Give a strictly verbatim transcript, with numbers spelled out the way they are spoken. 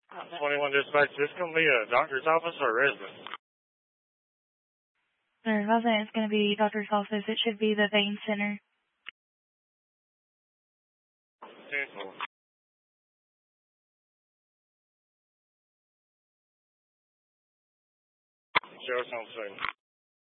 twenty-one dispatch, this going to be a doctor's office or residence? No, resident is going to be doctor's office. It should be the vein center. ten four. Show us on scene.